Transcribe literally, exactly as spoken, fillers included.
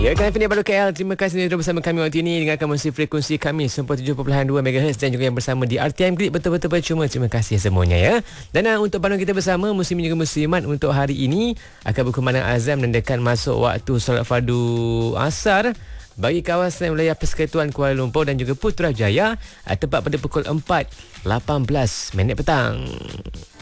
Ya, kan F M Baru K L. Terima kasih kerana bersama kami waktu ini. Dengarkan musik frekuensi kami sembilan puluh tujuh perpuluhan dua megahertz dan juga yang bersama di R T M Grid. Betul-betul percuma. Terima kasih semuanya ya. Dan uh, untuk panduan kita bersama muslim juga muslimat untuk hari ini akan berkumandang azam mendekat masuk waktu solat fardu asar bagi kawasan wilayah Persekutuan Kuala Lumpur dan juga Putrajaya, tepat pada pukul empat lapan belas minit petang.